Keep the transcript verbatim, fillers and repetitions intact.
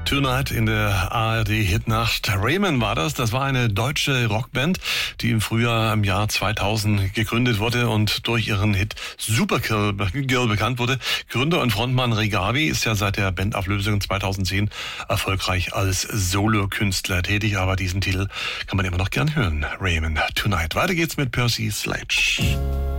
Tonight in der A R D-Hitnacht. Raymond war das. Das war eine deutsche Rockband, die im Frühjahr im Jahr zweitausend gegründet wurde und durch ihren Hit Supergirl bekannt wurde. Gründer und Frontmann Regavi ist ja seit der Bandauflösung zweitausendzehn erfolgreich als Solokünstler tätig, aber diesen Titel kann man immer noch gern hören. Raymond Tonight. Weiter geht's mit Percy Sledge.